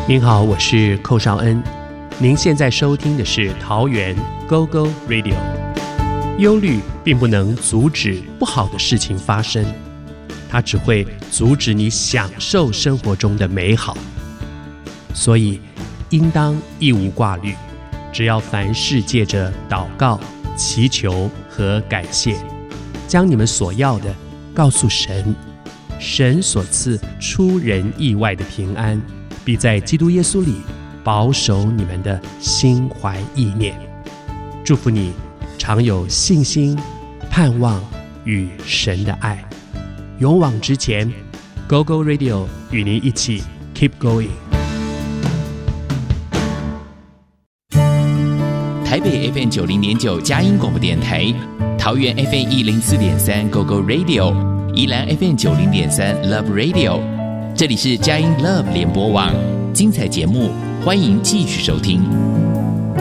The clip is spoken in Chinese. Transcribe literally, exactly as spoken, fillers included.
您好，我是寇绍恩。您现在收听的是桃园 Go Go Radio。 忧虑并不能阻止不好的事情发生，它只会阻止你享受生活中的美好。所以应当一无挂虑，只要凡事借着祷告、祈求和感谢，将你们所要的告诉神，神所赐出人意外的平安，必在基督耶稣里保守你们的心怀意念。祝福你常有信心、盼望与神的爱，勇往直前。 Go Go Radio 与您一起 Keep Going。 台北 F M 九零点九佳音广播电台，桃园 F M 一零四点三 Go Go Radio， 宜兰 F M 九零点三 Love Radio。这里是佳音 Love 联播网，精彩节目，欢迎继续收听。